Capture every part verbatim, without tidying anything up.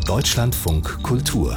Deutschlandfunk Kultur.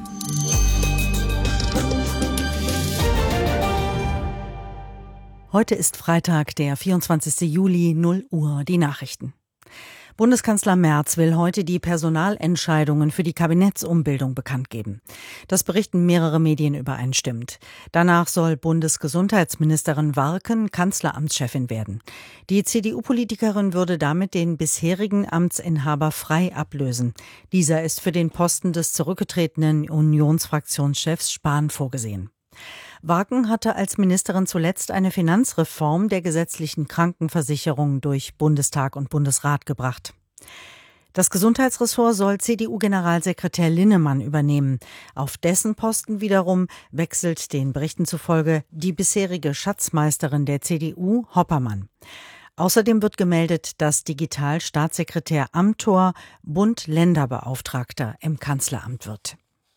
Heute ist Freitag, der vierundzwanzigsten Juli, null Uhr, die Nachrichten. Bundeskanzler Merz will heute die Personalentscheidungen für die Kabinettsumbildung bekannt geben. Das berichten mehrere Medien übereinstimmend. Danach soll Bundesgesundheitsministerin Warken Kanzleramtschefin werden. Die C D U-Politikerin würde damit den bisherigen Amtsinhaber Frey ablösen. Dieser ist für den Posten des zurückgetretenen Unionsfraktionschefs Spahn vorgesehen. Warken hatte als Ministerin zuletzt eine Finanzreform der gesetzlichen Krankenversicherung durch Bundestag und Bundesrat gebracht. Das Gesundheitsressort soll C D U-Generalsekretär Linnemann übernehmen. Auf dessen Posten wiederum wechselt den Berichten zufolge die bisherige Schatzmeisterin der C D U, Hoppermann. Außerdem wird gemeldet, dass Digital-Staatssekretär Amthor Bund-Länder-Beauftragter im Kanzleramt wird.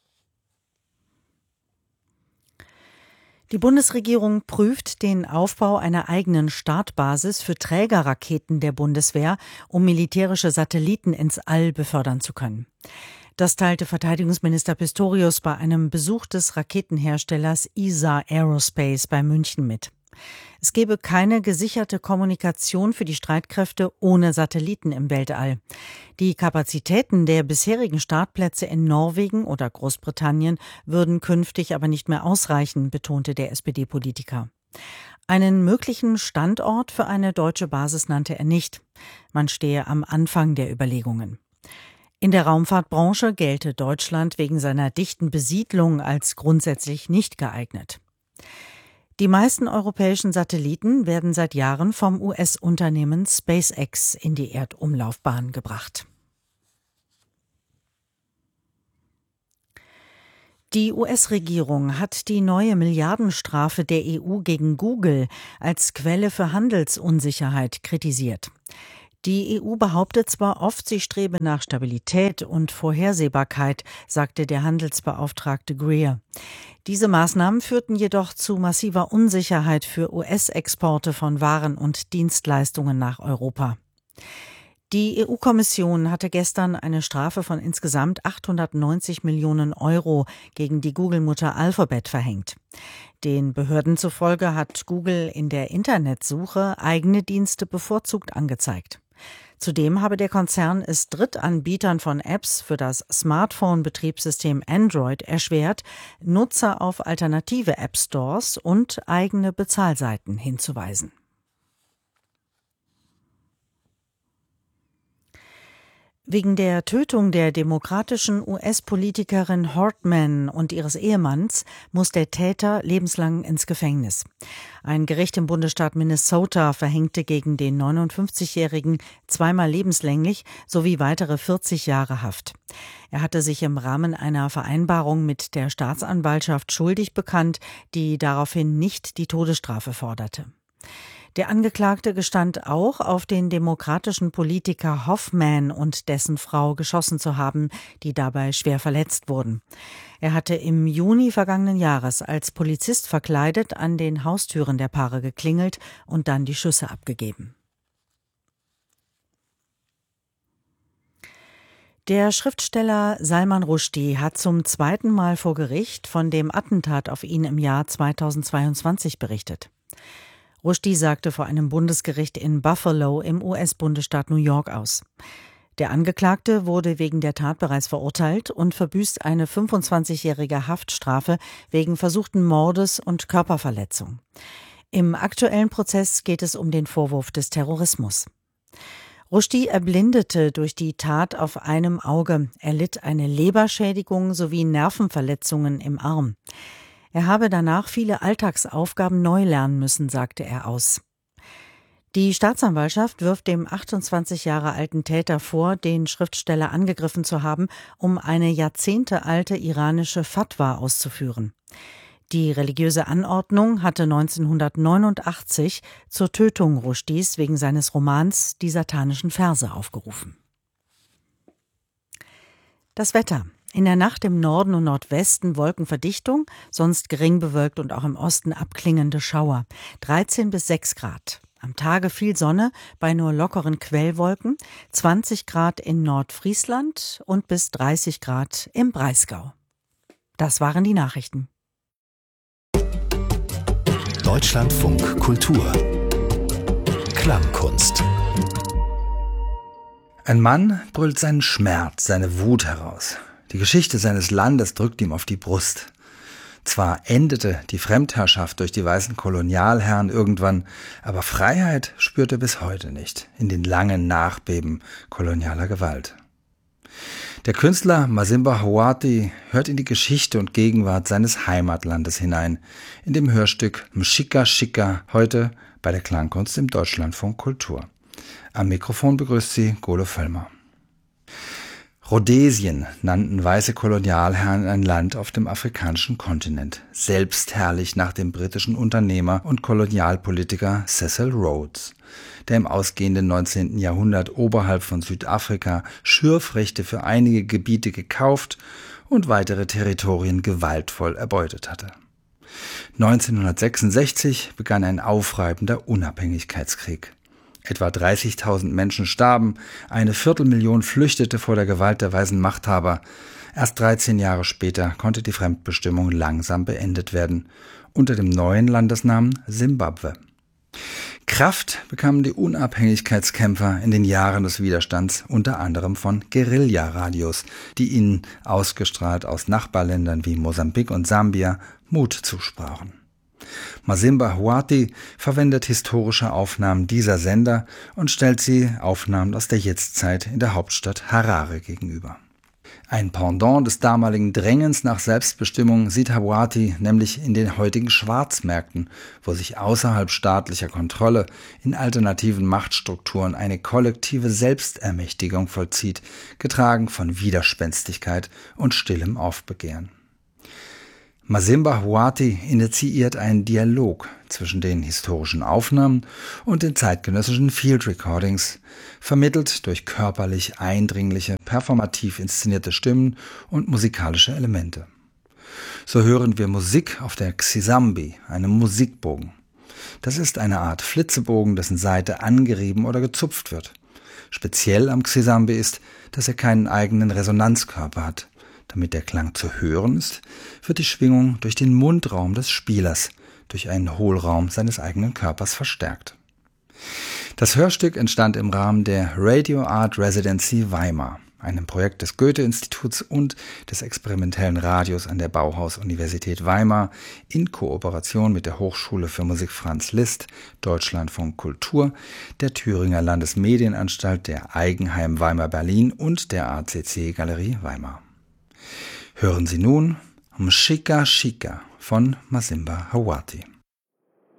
Die Bundesregierung prüft den Aufbau einer eigenen Startbasis für Trägerraketen der Bundeswehr, um militärische Satelliten ins All befördern zu können. Das teilte Verteidigungsminister Pistorius bei einem Besuch des Raketenherstellers I S A Aerospace bei München mit. Es gebe keine gesicherte Kommunikation für die Streitkräfte ohne Satelliten im Weltall. Die Kapazitäten der bisherigen Startplätze in Norwegen oder Großbritannien würden künftig aber nicht mehr ausreichen, betonte der S P D-Politiker. Einen möglichen Standort für eine deutsche Basis nannte er nicht. Man stehe am Anfang der Überlegungen. In der Raumfahrtbranche gelte Deutschland wegen seiner dichten Besiedlung als grundsätzlich nicht geeignet. Die meisten europäischen Satelliten werden seit Jahren vom U S-Unternehmen SpaceX in die Erdumlaufbahn gebracht. Die U S-Regierung hat die neue Milliardenstrafe der E U gegen Google als Quelle für Handelsunsicherheit kritisiert. Die E U behauptet zwar oft, sie strebe nach Stabilität und Vorhersehbarkeit, sagte der Handelsbeauftragte Greer. Diese Maßnahmen führten jedoch zu massiver Unsicherheit für U S-Exporte von Waren und Dienstleistungen nach Europa. Die E U-Kommission hatte gestern eine Strafe von insgesamt achthundertneunzig Millionen Euro gegen die Google-Mutter Alphabet verhängt. Den Behörden zufolge hat Google in der Internetsuche eigene Dienste bevorzugt angezeigt. Zudem habe der Konzern es Drittanbietern von Apps für das Smartphone-Betriebssystem Android erschwert, Nutzer auf alternative App-Stores und eigene Bezahlseiten hinzuweisen. Wegen der Tötung der demokratischen U S-Politikerin Hortman und ihres Ehemanns muss der Täter lebenslang ins Gefängnis. Ein Gericht im Bundesstaat Minnesota verhängte gegen den neunundfünfzigjährigen zweimal lebenslänglich sowie weitere vierzig Jahre Haft. Er hatte sich im Rahmen einer Vereinbarung mit der Staatsanwaltschaft schuldig bekannt, die daraufhin nicht die Todesstrafe forderte. Der Angeklagte gestand auch, auf den demokratischen Politiker Hoffman und dessen Frau geschossen zu haben, die dabei schwer verletzt wurden. Er hatte im Juni vergangenen Jahres als Polizist verkleidet an den Haustüren der Paare geklingelt und dann die Schüsse abgegeben. Der Schriftsteller Salman Rushdie hat zum zweiten Mal vor Gericht von dem Attentat auf ihn im Jahr zweitausendzweiundzwanzig berichtet. Rushdie sagte vor einem Bundesgericht in Buffalo im U S-Bundesstaat New York aus. Der Angeklagte wurde wegen der Tat bereits verurteilt und verbüßt eine fünfundzwanzigjährige Haftstrafe wegen versuchten Mordes und Körperverletzung. Im aktuellen Prozess geht es um den Vorwurf des Terrorismus. Rushdie erblindete durch die Tat auf einem Auge. Er litt eine Leberschädigung sowie Nervenverletzungen im Arm. Er habe danach viele Alltagsaufgaben neu lernen müssen, sagte er aus. Die Staatsanwaltschaft wirft dem achtundzwanzig Jahre alten Täter vor, den Schriftsteller angegriffen zu haben, um eine jahrzehntealte iranische Fatwa auszuführen. Die religiöse Anordnung hatte neunzehnhundertneunundachtzig zur Tötung Rushdies wegen seines Romans Die satanischen Verse aufgerufen. Das Wetter. In der Nacht im Norden und Nordwesten Wolkenverdichtung, sonst gering bewölkt und auch im Osten abklingende Schauer. dreizehn bis sechs Grad. Am Tage viel Sonne bei nur lockeren Quellwolken, zwanzig Grad in Nordfriesland und bis dreißig Grad im Breisgau. Das waren die Nachrichten. Deutschlandfunk Kultur. Klangkunst. Ein Mann brüllt seinen Schmerz, seine Wut heraus. Die Geschichte seines Landes drückt ihm auf die Brust. Zwar endete die Fremdherrschaft durch die weißen Kolonialherren irgendwann, aber Freiheit spürt er bis heute nicht in den langen Nachbeben kolonialer Gewalt. Der Künstler Masimba Hawati hört in die Geschichte und Gegenwart seines Heimatlandes hinein, in dem Hörstück Mshika Shika, heute bei der Klangkunst im Deutschlandfunk Kultur. Am Mikrofon begrüßt sie Gole Völlmer. Rhodesien nannten weiße Kolonialherren ein Land auf dem afrikanischen Kontinent, selbstherrlich nach dem britischen Unternehmer und Kolonialpolitiker Cecil Rhodes, der im ausgehenden neunzehnten Jahrhundert oberhalb von Südafrika Schürfrechte für einige Gebiete gekauft und weitere Territorien gewaltvoll erbeutet hatte. neunzehnhundertsechsundsechzig begann ein aufreibender Unabhängigkeitskrieg. Etwa dreißigtausend Menschen starben, eine Viertelmillion flüchtete vor der Gewalt der weißen Machthaber. Erst dreizehn Jahre später konnte die Fremdbestimmung langsam beendet werden, unter dem neuen Landesnamen Simbabwe. Kraft bekamen die Unabhängigkeitskämpfer in den Jahren des Widerstands unter anderem von Guerilla-Radios, die ihnen, ausgestrahlt aus Nachbarländern wie Mosambik und Sambia, Mut zusprachen. Masimba Hawati verwendet historische Aufnahmen dieser Sender und stellt sie Aufnahmen aus der Jetztzeit in der Hauptstadt Harare gegenüber. Ein Pendant des damaligen Drängens nach Selbstbestimmung sieht Hawati nämlich in den heutigen Schwarzmärkten, wo sich außerhalb staatlicher Kontrolle in alternativen Machtstrukturen eine kollektive Selbstermächtigung vollzieht, getragen von Widerspenstigkeit und stillem Aufbegehren. Masimba Hawati initiiert einen Dialog zwischen den historischen Aufnahmen und den zeitgenössischen Field Recordings, vermittelt durch körperlich eindringliche, performativ inszenierte Stimmen und musikalische Elemente. So hören wir Musik auf der Xisambi, einem Musikbogen. Das ist eine Art Flitzebogen, dessen Saite angerieben oder gezupft wird. Speziell am Xisambi ist, dass er keinen eigenen Resonanzkörper hat. Damit der Klang zu hören ist, wird die Schwingung durch den Mundraum des Spielers, durch einen Hohlraum seines eigenen Körpers verstärkt. Das Hörstück entstand im Rahmen der Radio Art Residency Weimar, einem Projekt des Goethe-Instituts und des experimentellen Radios an der Bauhaus-Universität Weimar in Kooperation mit der Hochschule für Musik Franz Liszt, Deutschlandfunk Kultur, der Thüringer Landesmedienanstalt, der Eigenheim Weimar-Berlin und der A C C-Galerie Weimar. Hören Sie nun Mshika Shika von Masimba Hawati.